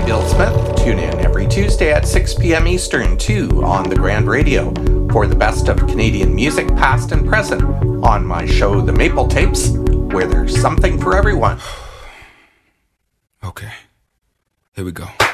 Bill Smith. Tune in every Tuesday at 6 p.m. Eastern, 2 on the Grand Radio, for the best of Canadian music, past and present, on my show, The Maple Tapes, where there's something for everyone. Okay, here we go.